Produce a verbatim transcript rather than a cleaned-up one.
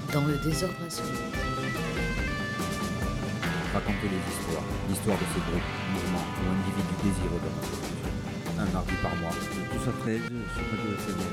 Dans le désordre assuré. Raconter les histoires, l'histoire de ces groupes, mouvements ou individus désireux de reconstruction. Un mardi par mois. De douze à treize sur Radio S M R.